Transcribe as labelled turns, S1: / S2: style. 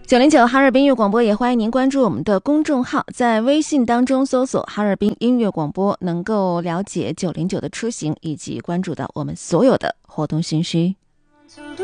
S1: 909哈尔滨音乐广播，也欢迎您关注我们的公众号，在微信当中搜索哈尔滨音乐广播，能够了解909的出行以及关注到我们所有的活动信息。